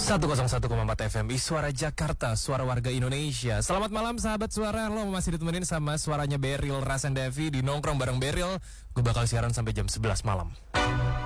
101,4 FM Suara Jakarta, suara warga Indonesia. Selamat malam sahabat suara. Lo masih ditemenin sama suaranya Beril Rasendevi di Nongkrong bareng Beril. Gue bakal siaran sampai jam 11 malam.